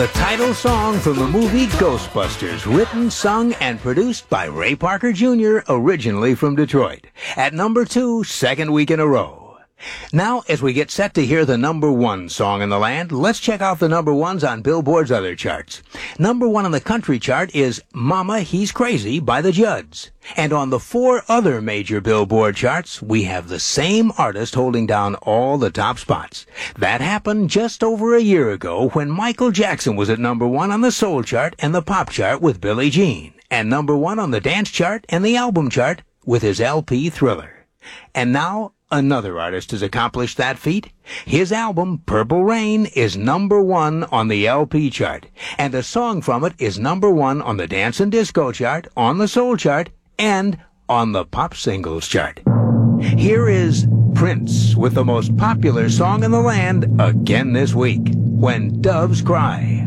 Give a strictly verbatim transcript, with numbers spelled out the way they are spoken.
The title song from the movie Ghostbusters, written, sung, and produced by Ray Parker Junior, originally from Detroit. At number two, second week in a row. Now, as we get set to hear the number one song in the land, let's check out the number ones on Billboard's other charts. Number one on the country chart is Mama, He's Crazy by the Judds. And on the four other major Billboard charts, we have the same artist holding down all the top spots. That happened just over a year ago when Michael Jackson was at number one on the soul chart and the pop chart with Billie Jean, and number one on the dance chart and the album chart with his L P Thriller. And now, another artist has accomplished that feat. His album, Purple Rain, is number one on the L P chart, and a song from it is number one on the dance and disco chart, on the soul chart, and on the pop singles chart. Here is Prince with the most popular song in the land again this week, When Doves Cry.